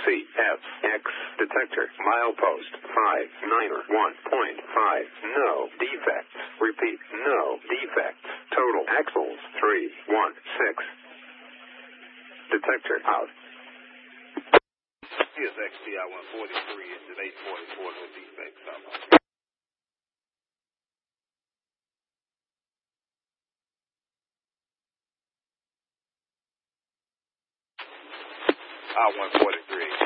CFX detector. Milepost 591.5. No defects. Repeat, no defects. Total axles 316. Detector out. CSX TI 143 engine 844 no defects. I 143.